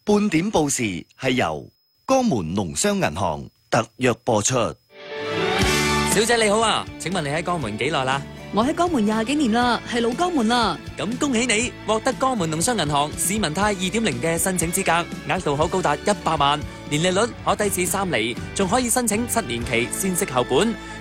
半點報時係由江門農商銀行特約播出。 小姐你好啊，請問你喺江門幾耐啦？ 我喺江門20幾年啦，係老江門啦。 咁恭喜你獲得江門農商銀行市民貸 2.0 嘅申請資格，額度可高達100萬，年利率可低至3厘，仲可以申請7年期先息後本。